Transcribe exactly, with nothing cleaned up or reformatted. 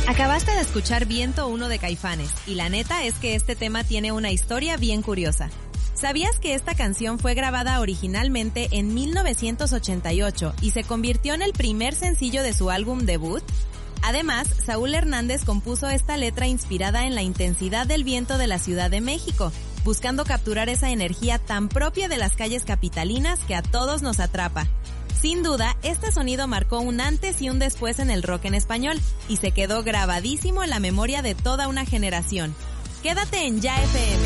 Acabaste de escuchar Viento uno de Caifanes, y la neta es que este tema tiene una historia bien curiosa. ¿Sabías que esta canción fue grabada originalmente en mil novecientos ochenta y ocho y se convirtió en el primer sencillo de su álbum debut? Además, Saúl Hernández compuso esta letra inspirada en la intensidad del viento de la Ciudad de México, buscando capturar esa energía tan propia de las calles capitalinas que a todos nos atrapa. Sin duda, este sonido marcó un antes y un después en el rock en español, y se quedó grabadísimo en la memoria de toda una generación. Quédate en Ya F M.